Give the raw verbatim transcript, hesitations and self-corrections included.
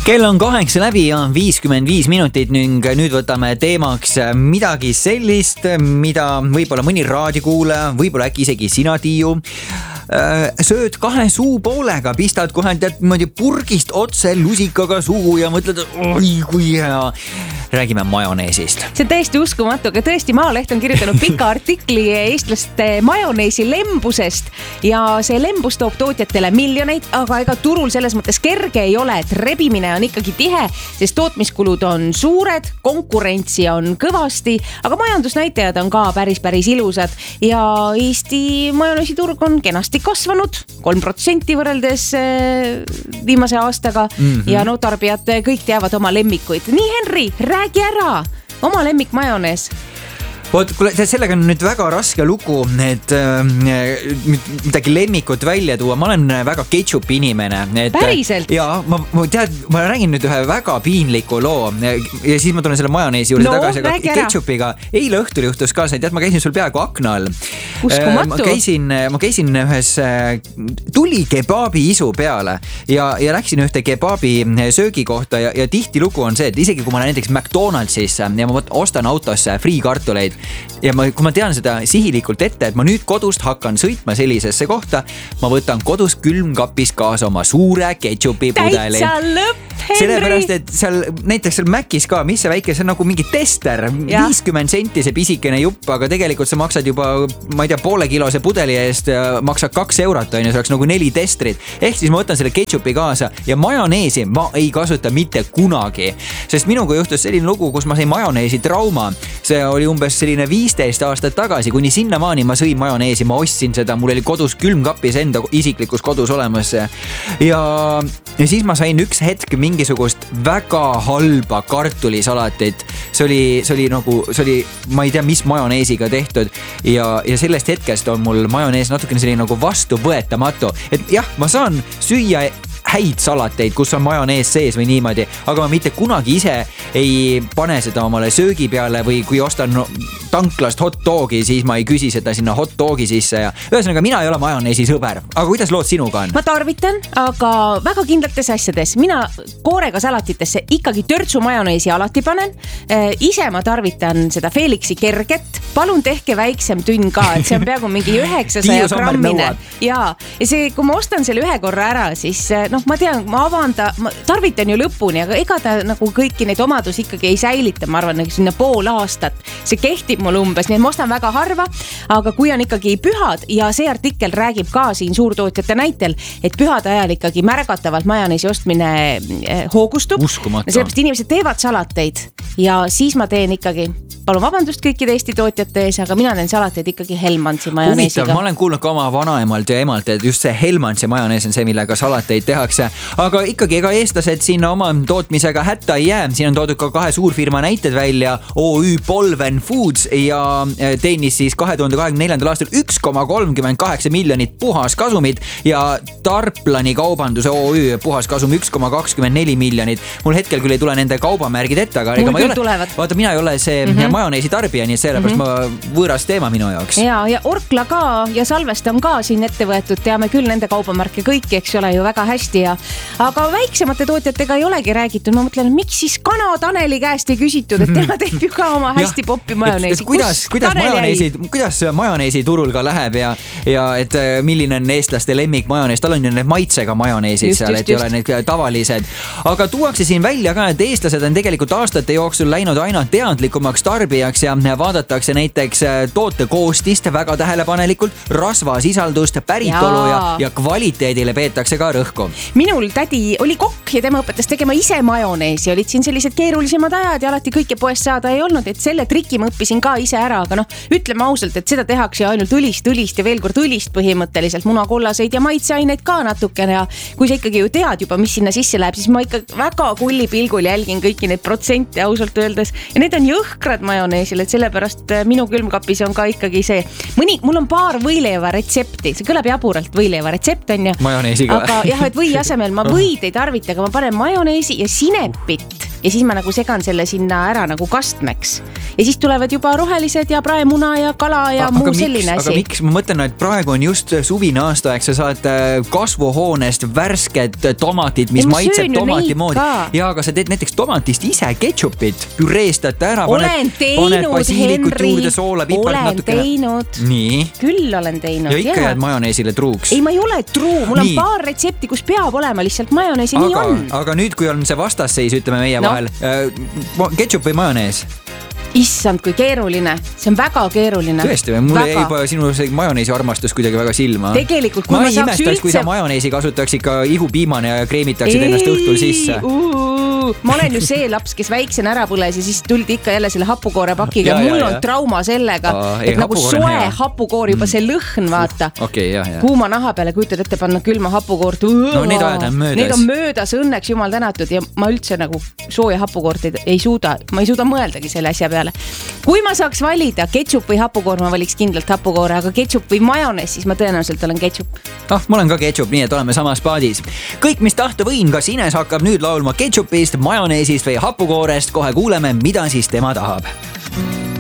Kell on kaheksa läbi ja viiskümmend viis minutit ning nüüd võtame teemaks midagi sellist, mida võib-olla mõni raadiokuulaja, võib-olla äkki isegi sina, Tiiu, sööd kahe suu poolega, pistad kohe tead niimoodi purgist otse lusikaga suhu ja mõtled, oi kui hea. Räägime majoneesist. See on täiesti uskumatu, aga tõesti Maaleht on kirjutanud pika artikli eestlaste majoneesi lembusest ja see lembus toob tootjatele miljoneid, aga ega turul selles mõttes kerge ei ole, et rebimine on ikkagi tihe, sest tootmiskulud on suured, konkurentsi on kõvasti, aga majandusnäitajad on ka päris päris ilusad ja Eesti majoneesiturg on kenasti kasvanud kolm protsenti võrreldes viimase aastaga mm-hmm. ja no tarbijad kõik teavad oma lemmikuid. Nii Henri, räägi ära, oma lemmik majonees. Oot, kuule, sellega on nüüd väga raske lugu, et äh, midagi lemmikut välja tuua. Ma olen väga ketchup inimene. Et, Päriselt? Ja ma, ma, tead, ma räägin nüüd ühe väga piinliku loo ja siis ma tulen selle majoneesi juurde no, tagasi, aga ketchupiga. Eile õhtul juhtus ka see, tead, ma käisin sul peaaegu akna all. Uskumatu. Ma käisin, ma käisin ühes tuli kebaabi isu peale ja, ja läksin ühte kebaabi söögi kohta ja, ja tihti lugu on see, et isegi kui ma näiteks McDonaldsisse ja ma ostan autosse free kartuleid ja ma, kui ma tean seda sihilikult ette, et ma nüüd kodust hakkan sõitma sellisesse kohta, ma võtan kodus külmkapis kaasa oma suure ketchupi pudeli. Täitsa lõpp, Henri! Sellepärast, et seal näiteks seal Mäkis ka, mis see väike, see on nagu mingi tester, ja. viiskümmend senti see pisikene jupp, aga tegelikult sa maksad juba, ma ei tea, poole kilose pudeli eest ja maksad kaks eurot, on ja see oleks nagu neli testrit. Ehk siis ma võtan selle ketchupi kaasa ja majoneesi ma ei kasuta mitte kunagi, sest minuga juhtus selline lugu, kus ma sain majoneesi trauma. See oli umbes selline viisteist aastat tagasi, kuni sinnamaani ma sõin majoneesi, ma ostsin seda, mul oli kodus külmkapis enda isiklikus kodus olemas ja, ja siis ma sain üks hetk mingisugust väga halba kartulisalatit. See oli, see oli nagu, see oli, ma ei tea, mis majoneesiga tehtud ja, ja sellest hetkest on mul majonees natukene selline nagu vastuvõetamatu, et jah, ma saan süüa häid salateid, kus on majonees sees või niimoodi, aga ma mitte kunagi ise ei pane seda omale söögi peale või kui ostan no, tanklast hot dogi, siis ma ei küsi seda sinna hot dogi sisse ja ühesõnaga mina ei ole majoneesi sõber, aga kuidas lood sinuga on? Ma tarvitan, aga väga kindlates asjades. Mina koorega salatitesse ikkagi törtsu majoneesi alati panen. Ise ma tarvitan seda Felixi kerget. Palun tehke väiksem tünn ka, et see on peaaegu mingi üheksasaja grammine. Ja, ja see, kui ma ostan selle ühe korra ära, siis noh, ma tean, ma avanda, ma tarvitan ju lõpuni, aga ega ta nagu kõiki neid omadusi ikkagi ei säilita, ma arvan, nagu sinna pool aastat. See kehtib mul umbes, nii et ma ostan väga harva, aga kui on ikkagi pühad ja see artikkel räägib ka siin suurtootjate näitel, et pühade ajal ikkagi märgatavalt majoneesi ostmine hoogustub. Uskumatu. Sellepärast inimesed teevad salateid ja siis ma teen ikkagi, palun vabandust kõikide Eesti tootjate ees, aga mina teen salateid ikkagi Helmansi majoneesiga. Huvitav, ma olen kuulnud ka oma vanaemalt ja emalt, et just see Helmansi majonees on see, millega salateid tehakse. Aga ikkagi ega eestlased sinna oma tootmisega hätta ei jää. Siin on toodud ka kahe suurfirma näited välja. O Ü Polven Foods ja teenis siis kahe tuhande kahekümne neljandal aastal üks koma kolmkümmend kaheksa miljonit puhas kasumid ja Tarplani kaubanduse O Ü puhas kasum üks koma kakskümmend neli miljonit. Mul hetkel küll ei tule nende kaubamärgid ette, aga ega ma ei ole, vaata, mina ei ole see mm-hmm. majoneesi tarbija, nii sellepärast mm-hmm. ma võõras teema minu jaoks. Ja, ja Orkla ka ja Salvest on ka siin ette võetud, teame küll nende kaubamärke kõiki, eks ole ju väga hästi ja aga väiksemate tootjatega ei olegi räägitud. Ma mõtlen, miks siis kana Taneli käest ei küsitud, et tema teeb ju ka oma hästi ja, poppi majoneesi. Et, et kuidas, kuidas, majoneesi, kuidas majoneesi turul ka läheb ja, ja et milline on eestlaste lemmik majonees. Tal on ju need maitsega majoneesid just, seal, et just, ei ole need tavalised. Aga tuuakse siin välja ka, et eestlased on tegelikult aastate jooksul läinud aina teadlikumaks tarbijaks ja vaadatakse näiteks toote koostist väga tähelepanelikult, rasvasisaldust, päritolu ja, ja kvaliteedile peetakse ka rõhku. Minul tädi oli kokk ja tema õpetas tegema ise majoneesi. Olid siin sellised keerulisemad ajad ja alati kõike poest saada ei olnud, et selle triki ma õppisin ka ise ära, aga noh, ütleme ausalt, et seda tehakse ainult õlist, õlist ja veel kord õlist põhimõtteliselt, munakollaseid ja maitseaineid ka natukene ja kui sa ikkagi ju tead juba, mis sinna sisse läheb, siis ma ikka väga kulli pilgul jälgin kõiki neid protsente ausalt öeldes ja need on jõhkrad majoneesil, et sellepärast minu külmkapis on ka ikkagi see. Mõni, mul on paar võileiva retsepti, see kõlab jaburalt, võileiva retsept on ju. Majoneesiga. Aga jah, et või asemel ma võid ei tarvita, aga ma panen majoneesi ja sinepit ja siis ma nagu segan selle sinna ära nagu kastmeks. Ja siis tulevad juba rohelised ja praemuna ja kala ja aga muu miks, selline asi. Aga miks? Ma mõtlen, et praegu on just suvine aastaaeg, sa saad kasvuhoonest värsked tomatid, mis maitseb tomati moodi. Ja aga sa teed näiteks tomatist ise ketšupit, püreestad ära, olen paned, teinud, paned Henri, juurde, soola, pipart, olen natukene. teinud. Nii. Küll olen teinud. Ja ikka jääd majoneesile truuks. Ei, ma ei ole truu, mul on nii. paar retsepti, kus peab olema lihtsalt majonees ja aga, nii on. Aga nüüd, kui on see vastasseis, ütleme meie no. vahel, äh, ketšup või majonees? Issand, kui keeruline. See on väga keeruline. Tõesti, mulle jäi juba sinu majoneesi armastus kuidagi väga silma. Tegelikult, kui ma, ma saaks imestaks, üldse... kui sa majoneesi kasutaks ikka ihupiimane ja kreemitaksid ei, ennast õhtul sisse. Uu, ma olen ju see laps, kes väiksena ära põles ja siis tuldi ikka jälle selle hapukoore pakiga. Ja, mul ja, on ja. trauma sellega, Aa, et ei, nagu soe hea. hapukoor, juba see lõhn, vaata. Okay, ja, ja. Kuuma naha peale kujutad ette panna külma hapukoort. No need ajad on möödas. Need on möödas, õnneks jumal tänatud ja ma üldse nagu sooja hapukoort ei, ei suuda. Ma ei suuda mõeldagi selle asja peale. Kui ma saaks valida ketšup või hapukoor, ma valiks kindlalt hapukoore, aga ketšup või majonees, siis ma tõenäoliselt olen ketšup. Ah, ma olen ka ketšup, nii et oleme samas paadis. Kõik, mis tahta võin, kas Ines hakkab nüüd laulma ketšupist, majoneesist või hapukoorest, kohe kuuleme, mida siis tema tahab.